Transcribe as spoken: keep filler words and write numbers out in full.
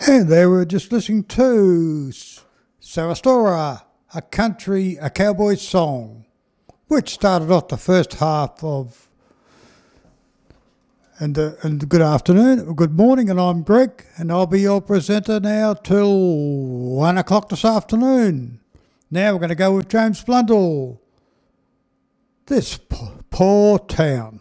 And they were just listening to Sarastora, a country, a cowboy song, which started off the first half of. And, uh, and good afternoon, good morning, and I'm Greg, and I'll be your presenter now till one o'clock this afternoon. Now we're going to go with James Blundell. This p- poor town.